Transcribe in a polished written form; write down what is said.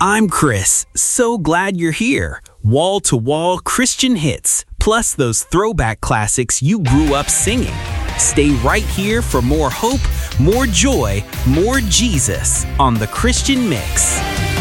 I'm Chris. So glad you're here. Wall to wall Christian hits, plus those throwback classics you grew up singing. Stay right here for more hope, more joy, more Jesus on the Christian Mix.